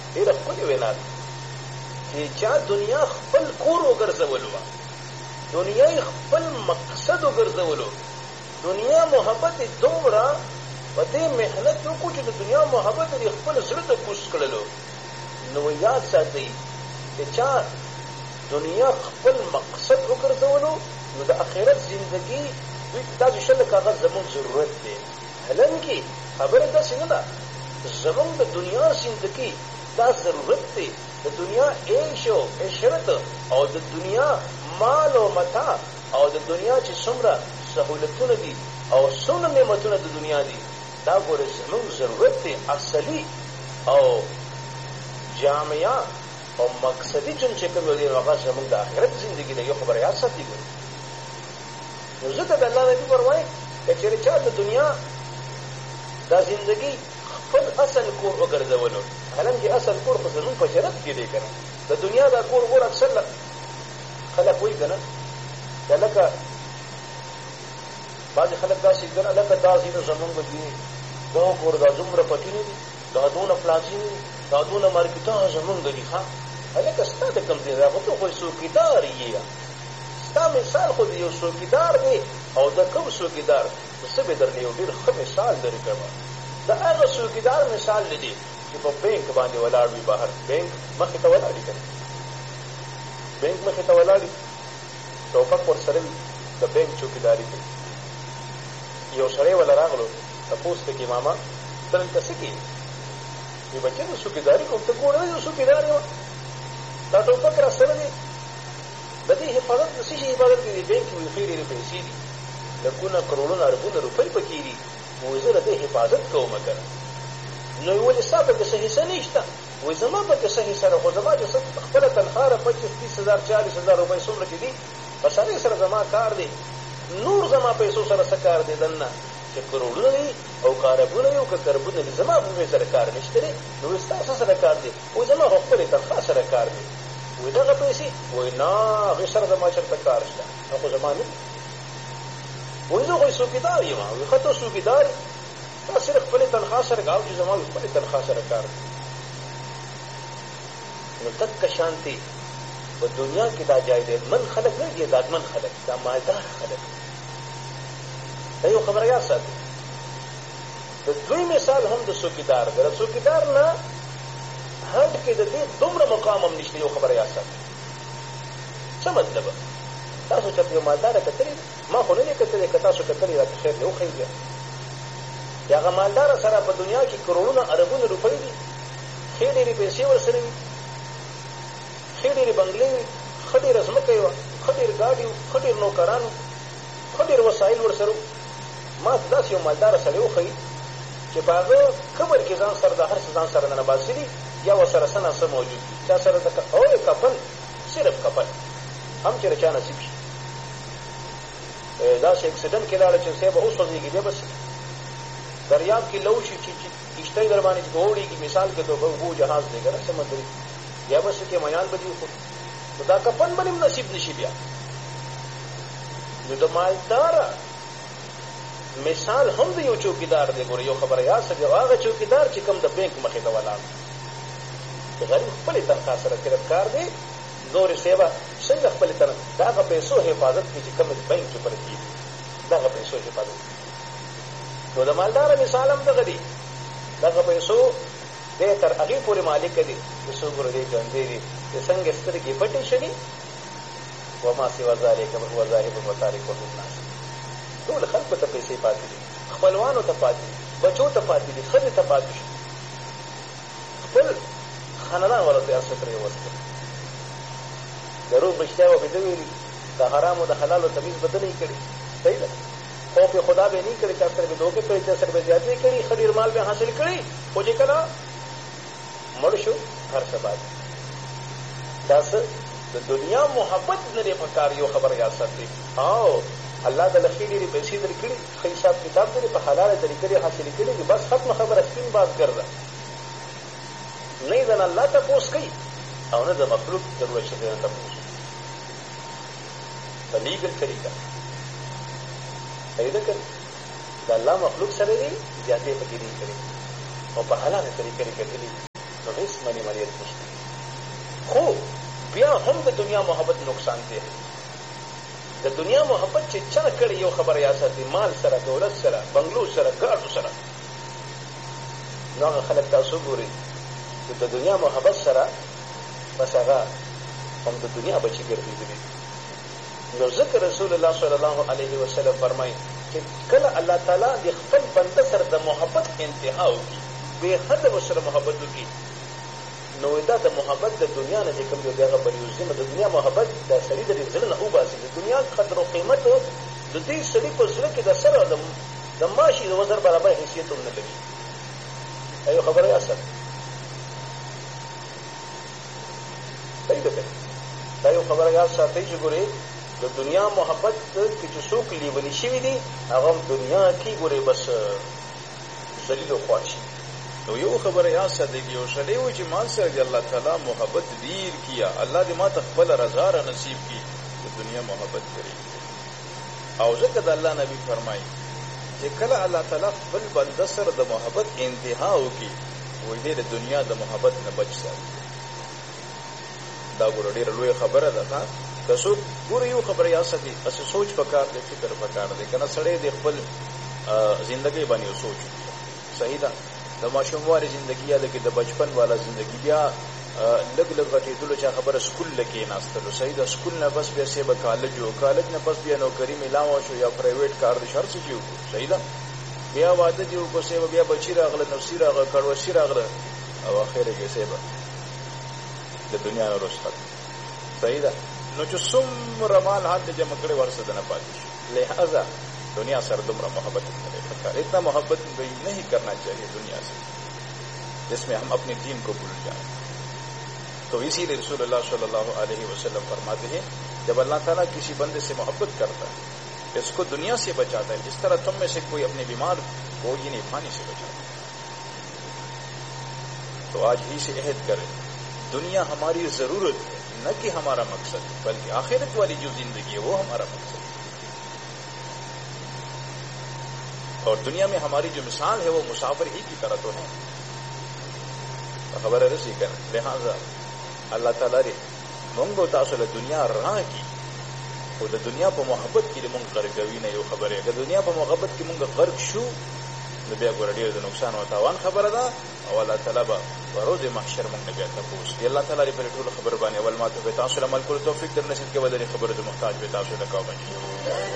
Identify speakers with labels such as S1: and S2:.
S1: ډېره ښکلې وینا ده چې چا دنیا خپل کور وګرځولو، دنیا یې خپل مقصد وګرځولو، دنیا محبت دومره په دې محنت وکړو چې د دنیا محبت یې خپل زړه ته کوز کړلو. نو یاد ساتئ چې چا دنیا خپل مقصد وګرځولو نو د آخرت زندگی دوی دا چې شل کاغذ زموږ ضرورت دی. حالانکه خبره داسې نه ده، زموږ د دنیا زندگی دا ضرورت دی، د دنیا عیش او عشرت او د دنیا مال او متاع او د دنیا چې څومره سهولتونه دي او څومره نعمتونه د دنیا دي، دا ګوره زموږ ضرورت دی اصلي او جامعه او مقصدی چون چې کوم دی هغه زموږ د آخرت زندگی د یو خبره یاد ساتي. نو ځکه د الله نبی فرمایي چې چا د دنیا دا زندگی خپل اصل کور وګرځولو، حالانکه اصل کور خو زموږ په جنت کې دی کنه. د دنیا دا کور ور اکثر خلک وایي کنه دا لکه بعضې خلک داسې کنه لکه دا ځینو زموږ دي دا کور دا دومره پټینې دي، دا دونه پلازینې دي، دا دونه مارکېټه زموږ دي. ښه هلکه ستا د کوم ځای دا خو ته خو څوکیدار یې، ستا مثال خو د یو څوکیدار دی او د کوم څوکیدار څه به درنه یو ډېر ښه مثال درې کړم. د هغه څوکیدار مثال دی چې په بینک باندې ولاړ وي، بهر بینک مخې ته ولاړ وي کنه، بینک مخې ته ولاړ وي، ټوپک ورسره وي، د بینک چوکیداري کوي. یو سړی ولا راغلو تپوس ته کې ماما ته دلته څه کوي؟ وایي بچی زه څوکیداري کوم. ته ګوره زه څوکیدار یم، دا ټوپک را سره دی، د دې حفاظت د څه شي حفاظت دی؟ بینک کې وایي ښې ډېرې پیسې دي، لکونه کروڑونه اربونه روپۍ پکې دي، وایي زه د دې حفاظت کوم کنه. نو یې ولې ستا پکې څه حصه نه شته؟ وایي زما پکې څه حصه ده، خو زما چې خپله تنخواه 25-30,000 40,000 روپۍ څومره چې دي په سړی سره زما کار دی، نور زما پیسو سره څه کار دی دننه چې کروڑونه دي او کاربونه دي او که کربونه دي، زما په سره کار نشته دی. نو وایي ستا څه سره کار دی؟ وایي زما خو خپلې تنخواه سره کار دی. وایي دغه پیسې؟ وایي نه هغې سره زما چېرته کار شته، خو زما نه دي. وایي زه خو څوکیدار یم. وایي ښه ته څوکیدار یې، تا صرف خپلې تنخواه سره کار چې زما خپلې تنخواه سره کار دی. نو دقه شانتې په دنیا کې دا جایدادمن خلک نه دي، جایدادمن خلک دا مالدار خلک. دا یو خبره یاد ساتئ. د دوی مثال هم د څوکیدار دی، د څوکیدار نه هټ کې د دې دومره مقام هم نشته. یو خبره یاد ساتئ. څه مطلب؟ تاسو چې یو مالداره کتلې، ما خو نه دی کتلې، که تاسو کتلې راته خیر دی وښیئ بیا. د هغه مالداره سره په دنیا کې کروڑونه اربونه روپۍ دي، ښې ډېرې پیسې ورسره وي، ښې ډېرې بنګلې وي، ښه ډېره ځمکه یې وه، ښه ډېر ګاډي وو، ښه ډېر نوکران وو، ښه ډېر وسایل ورسره وو. ما ته داسې یو مالداره سړی وښیي چې په هغه قبر کې ځان سره د هر څه ځان سره ننباسي دي، یا ورسره څه نه څه موجود دي، چا سره د کفن، صرف کفن هم چې چا نصیب شي. داسې اکسیډنټ کې لاړه چې صاحب اوس وځېږي بیا بس دریاب کې لو شي چې کشتۍ در باندې چې وړېږي، مثال کې د اوبو جهاز دی که نه سمندري، بیا بس کې میان به دي وخوري، نو دا کفن به هم نصیب نشي بیا. نو د مالداره مثال هم د یو چوکیدار دی. ګوره یو خبره یاد ساتئ، هغه چوکیدار چې کوم د بینک مخې ته ولاړ د غریب خپلې تنخواه سره ګرفتار دی، نورې صاحبه څنګه خپلې د هغه پیسو حفاظت کړي چې کوم بینک کې پرتې دي، د هغه پیسو حفاظت کړي. نو د مالداره مثال هم دغه دی، دغه پیسو دی تر هغې پورې مالک دی چې څوک ګوره دی ژوندی دی، چې څنګه سترګې پټې شوي وما سوى ذلك هو ذاهب وتارك للناس. ټول خلکو ته پیسې پاتې دي، خپلوانو ته پاتې دي، بچو ته پاتې دي، ښځې ته پاتې شي، خپل خاندان والا ته ارڅه پرې ووستل. دروغ رښتیا به ده ویلي، د حرامو د حلالو تمیز به ده نه کړي، صحیح ده. خوف خدا به نه کړي، چا سره به دوکې کړي، چا سره به زیاتې کړي، ښه ډېر مال به حاصل کړي، خو چې کله مړ شو هر څه باد. دا څه د دنیا محبت نه دی پکار. یو خبر یاد ساتئ، او الله د لخي ډېرې پیسې درکړي، ښه حساب کتاب لري، په حلاله طریقې حاصل کړي، بس ختمه خبره، سپین باز ګرځه. نه یې د الله تپوس کوي او نه د مخلوق ضرورت شته نه تپوس په لیګل طریقه. پیدا کړي د الله مخلوق سره دی زیاتې پکې دي کړي او په حلاله طریقې کړي، نو هیڅ منی مریت نشته. خو بیا هم د دنیا محبت نقصان دی. د دنیا محبت چې چا کړي یو خبره یا ساتي، مال سره، دولت سره، بنگلو سره، ګاډو سره، نو هغه خلک تاسو ګورئ چې د دنیا محبت سره بس هغه هم د دنیا بچي ګرځېدلي. نو ځکه رسول الله صلی الله علیه وسلم فرمایي چې کله الله تعالی د خپل بنده سره د محبت انتها وکړي، بې حده ورسره محبت وکړي، نو دا د محبت د دنیا نه چې کوم دی هغه بریوزي نو د دنیا محبت د سړي د زړه نه وباسي. د دنیا قدر او قیمت د دې سړي په زړه کې د سره د ماشي د وزر برابر حیثیت هم نه لري. ایو خبره یا سر صحیح ده. دا یو خبره یا ساتي چې ګوري د دنیا محبت کې چې څوک لیونی شوي دي هغه دنیا کې ګوري بس ذلیل او خوار شي. نو یو خبره یا ساتي یو سړی و چې ما سره د الله تعالی محبت ډیر کیا، الله دې ما ته خپل رضا را نصیب کړي، د دنیا محبت کړي. او ځکه د الله نبی فرمایي چې کله الله تعالی خپل بنده سره د محبت انتها وکړي وایي دې د دنیا د محبت نه بچ ساتي. دا ګوره ډېره لویه خبره ده. که څوک ګوره یو خبره یا ساتي اسې سوچ پکار دی، فکر پکار دی، که نه سړی د خپل زندګۍ باندې یو سوچ صحیح ده. د ماشوموارې زندګي یا د بچپن والا زندګي بیا لږ لږ غټېدلو چې خبره سکول له کېناستلو صحیح ده. سکول نه بس بیا سیبه کالج و، کالج نه بس بیا نوکري میلاو شو یا پرایویټ کار د هر څه چې وکړو صحیح ده. بیا واده چې وکړو سیبه بیا بچي راغله، نفسي راغله، کړوسي راغله او اخره کې سیبه د دنیا نه رخصت صحیح ده. نو چې څومره مال حال د جمع کړی ورسره نه پاتې شو. لہذا دنیا سره دومره محبت نہیں پکار، اتنا محبت نہیں کرنا چاہیے دنیا سے جس میں ہم اپنے دین کو بھول جائیں. تو اسی لیے رسول اللہ صلی اللہ علیہ وسلم فرماتے ہیں جب اللہ تعالیٰ کسی بندے سے محبت کرتا ہے اس کو دنیا سے بچاتا ہے جس طرح تم میں سے کوئی اپنے بیمار کو یعنی پانی سے بچاتا ہے. تو آج ہی سے عہد کریں دنیا ہماری ضرورت ہے نہ کہ ہمارا مقصد، بلکہ آخرت والی جو زندگی ہے وہ ہمارا مقصد ہے. اور دنیا میں ہماری جو مثال ہے وہ مسافر ہی کی طرح تو ہے. خبر رسی کر لہذا اللہ تعالیٰ نے منگو تاثر دنیا راہ کی وہ دنیا پر محبت کی منگ غرقوی نے یہ خبر ہے. اگر دنیا پر محبت کی منگ غرق شو نبیا کو رڈی نقصان ہوتا وان خبر دا او اللہ تعالیٰ با روز محشر منگ نبیا تپوس دی اللہ تعالیٰ پر ټول خبر باندې اول ما ته به تاسو عمل کول توفیق درنه چې کې ودرې خبره محتاج به تاسو لکاو باندې